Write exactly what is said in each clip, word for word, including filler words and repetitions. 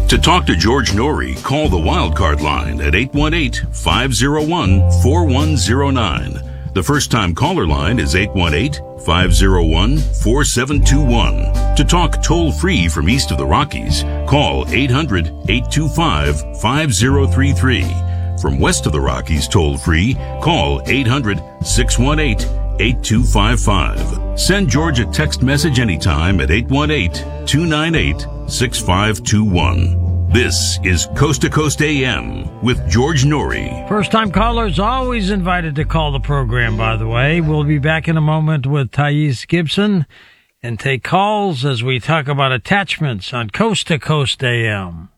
To talk to George Norrie, call the Wildcard line at eight one eight, five oh one, four one oh nine. The first-time caller line is eight one eight, five oh one, four seven two one. To talk toll-free from east of the Rockies, call eight hundred, eight two five, five oh three three. From west of the Rockies toll-free, call eight hundred, six one eight, eight two five five. Send George a text message anytime at eight one eight, two nine eight, six five two one. This is Coast to Coast A M with George Norrie. First-time callers always invited to call the program, by the way. We'll be back in a moment with Thais Gibson and take calls as we talk about attachments on Coast to Coast A M.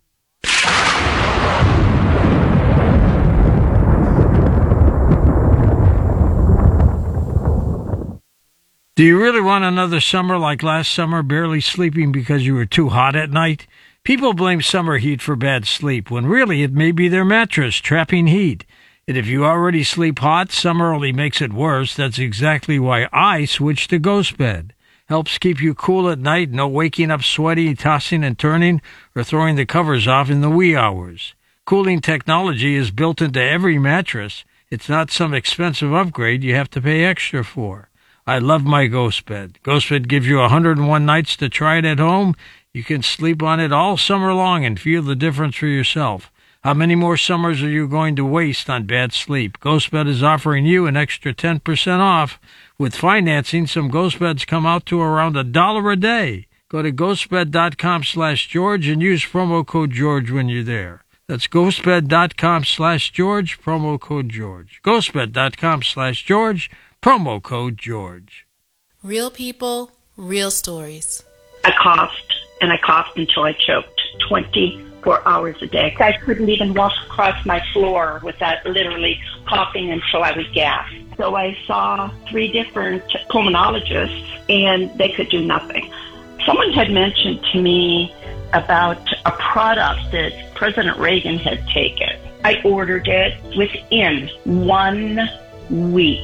Do you really want another summer like last summer, barely sleeping because you were too hot at night? People blame summer heat for bad sleep, when really it may be their mattress trapping heat. And if you already sleep hot, summer only makes it worse. That's exactly why I switched to Ghost Bed. Helps keep you cool at night, no waking up sweaty, tossing and turning, or throwing the covers off in the wee hours. Cooling technology is built into every mattress. It's not some expensive upgrade you have to pay extra for. I love my Ghost Bed. Ghost Bed gives you one hundred one nights to try it at home. You can sleep on it all summer long and feel the difference for yourself. How many more summers are you going to waste on bad sleep? GhostBed is offering you an extra ten percent off. With financing, some Ghost Beds come out to around a dollar a day. Go to ghostbed.com slash George and use promo code George when you're there. That's ghostbed.com slash George, promo code George. ghostbed.com slash George, promo code George. Real people, real stories. I coughed, and I coughed until I choked twenty-four hours a day. I couldn't even walk across my floor without literally coughing until I would gasp. So I saw three different pulmonologists, and they could do nothing. Someone had mentioned to me about a product that President Reagan had taken. I ordered it within one week.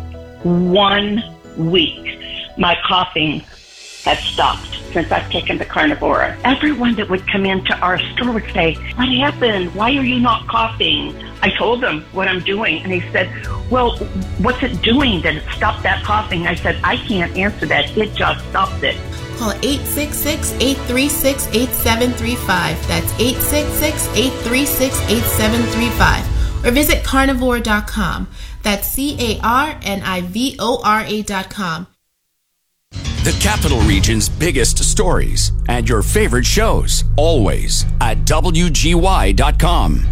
One week. My coughing had stopped since I've taken the Carnivora. Everyone that would come into our store would say, "What happened? Why are you not coughing?" I told them what I'm doing, and he said, "Well, what's it doing that it stopped that coughing?" I said, "I can't answer that. It just stopped it." Call eight six six, eight three six, eight seven three five. That's eight six six, eight three six, eight seven three five. Or visit carnivore dot com. That's C A R N I V O R A dot com. The Capital Region's biggest stories and your favorite shows, always at W G Y dot com.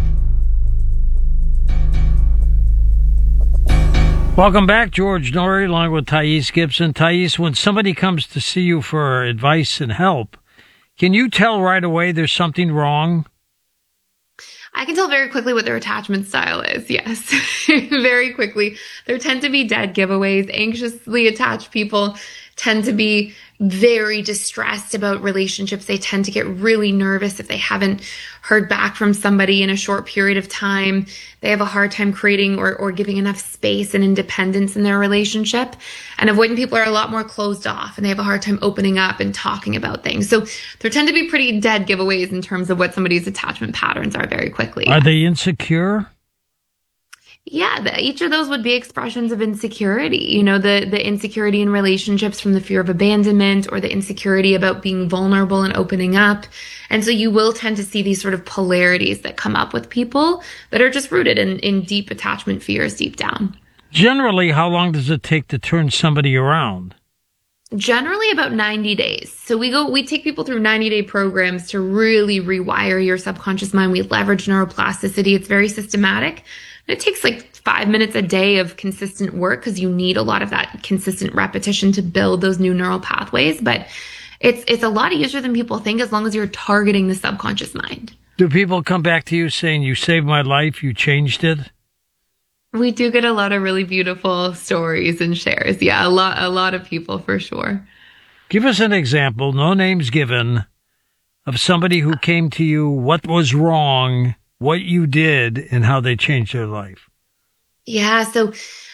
Welcome back, George Norrie, along with Thais Gibson. Thais, when somebody comes to see you for advice and help, can you tell right away there's something wrong? I can tell very quickly what their attachment style is, yes. Very quickly. There tend to be dead giveaways. Anxiously attached people tend to be very distressed about relationships. They tend to get really nervous if they haven't heard back from somebody in a short period of time. They have a hard time creating or, or giving enough space and independence in their relationship. And avoidant people are a lot more closed off, and they have a hard time opening up and talking about things. So there tend to be pretty dead giveaways in terms of what somebody's attachment patterns are very quickly. Are they insecure? Yeah, the, each of those would be expressions of insecurity. You know, the, the insecurity in relationships from the fear of abandonment, or the insecurity about being vulnerable and opening up. And so you will tend to see these sort of polarities that come up with people that are just rooted in, in deep attachment fears deep down. Generally, how long does it take to turn somebody around? Generally about ninety days. So we go, we take people through ninety day programs to really rewire your subconscious mind. We leverage neuroplasticity. It's very systematic. It takes like five minutes a day of consistent work because you need a lot of that consistent repetition to build those new neural pathways. But it's it's a lot easier than people think as long as you're targeting the subconscious mind. Do people come back to you saying, "You saved my life, you changed it"? We do get a lot of really beautiful stories and shares. Yeah, a lot, a lot of people for sure. Give us an example, no names given, of somebody who came to you, what was wrong, what you did, and how they changed their life. Yeah, so